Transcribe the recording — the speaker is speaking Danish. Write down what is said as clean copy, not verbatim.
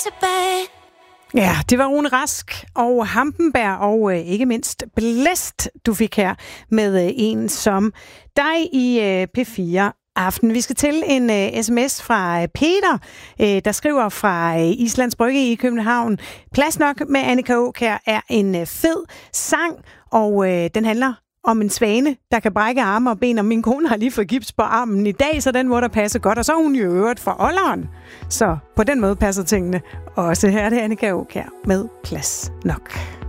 tilbage. Ja, det var Rune Rask og Hampenberg og ikke mindst Blæst, du fik her med en som dig i P4 Aften. Vi skal til en sms fra Peter, der skriver fra Islands Brygge i København. Plads nok med Annika Aakjær er en fed sang, og den handler om en svane, der kan brække arme og ben, og min kone har lige fået gips på armen i dag, så den må der passe godt, og så er hun jo øvrigt for olderen. Så på den måde passer tingene også. Her er det Annika Aakjær med Plads nok.